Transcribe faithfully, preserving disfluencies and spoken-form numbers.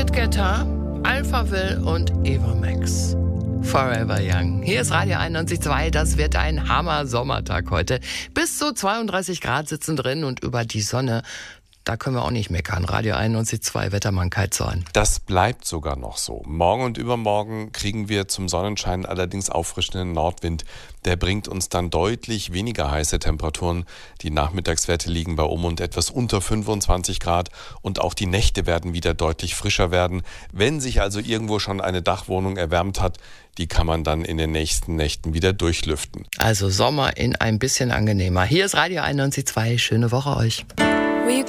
David Guetta, Alphaville und Eva Max. Forever Young. Hier ist Radio einundneunzig Komma zwei. Das wird ein Hammer-Sommertag heute. Bis zu zweiunddreißig Grad sitzen drin und über die Sonne, da können wir auch nicht meckern. Radio einundneunzig Komma zwei, Wettermann Kaitzorn. Das bleibt sogar noch so. Morgen und übermorgen kriegen wir zum Sonnenschein allerdings auffrischenden Nordwind. Der bringt uns dann deutlich weniger heiße Temperaturen. Die Nachmittagswerte liegen bei um und etwas unter fünfundzwanzig Grad. Und auch die Nächte werden wieder deutlich frischer werden. Wenn sich also irgendwo schon eine Dachwohnung erwärmt hat, die kann man dann in den nächsten Nächten wieder durchlüften. Also Sommer in ein bisschen angenehmer. Hier ist Radio einundneunzig Komma zwei. Schöne Woche euch.